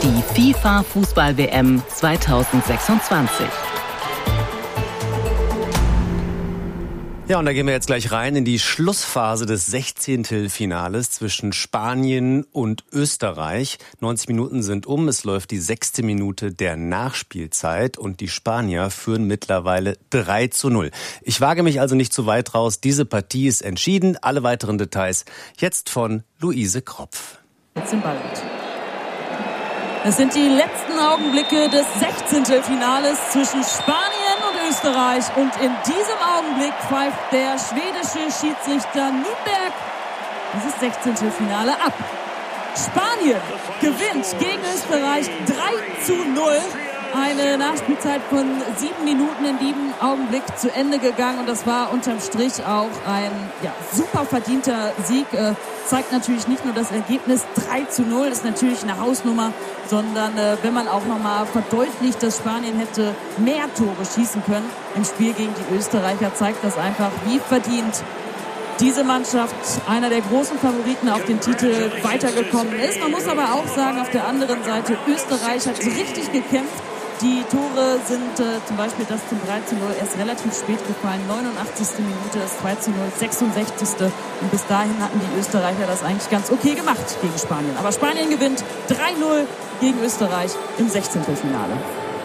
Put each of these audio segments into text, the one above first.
Die FIFA-Fußball-WM 2026. Ja, und da gehen wir jetzt gleich rein in die Schlussphase des 16. Finales zwischen Spanien und Österreich. 90 Minuten sind um, es läuft die 6. Minute der Nachspielzeit und die Spanier führen mittlerweile 3:0. Ich wage mich also nicht zu weit raus, diese Partie ist entschieden. Alle weiteren Details jetzt von Luise Kropf. Jetzt den Ball mit. Es sind die letzten Augenblicke des 16. Finales zwischen Spanien und Österreich. Und in diesem Augenblick pfeift der schwedische Schiedsrichter Nürnberg dieses 16. Finale ab. Spanien gewinnt gegen Österreich 3:0. Eine Nachspielzeit von 7 Minuten in diesem Augenblick zu Ende gegangen. Und das war unterm Strich auch ein super verdienter Sieg. Zeigt natürlich nicht nur das Ergebnis 3:0, ist natürlich eine Hausnummer, sondern wenn man auch nochmal verdeutlicht, dass Spanien hätte mehr Tore schießen können im Spiel gegen die Österreicher, zeigt das einfach, wie verdient diese Mannschaft, einer der großen Favoriten auf den Titel, weitergekommen ist. Man muss aber auch sagen, auf der anderen Seite, Österreich hat richtig gekämpft. Die Tore sind zum Beispiel das zum 3:0 erst relativ spät gefallen. 89. Minute, das 2:0, 66. Und bis dahin hatten die Österreicher das eigentlich ganz okay gemacht gegen Spanien. Aber Spanien gewinnt 3:0 gegen Österreich im 16. Finale.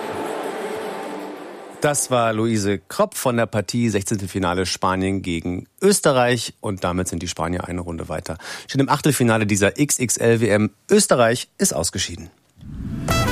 Das war Luise Kropf von der Partie 16. Finale Spanien gegen Österreich. Und damit sind die Spanier eine Runde weiter. Steht im Achtelfinale dieser XXL-WM. Österreich ist ausgeschieden.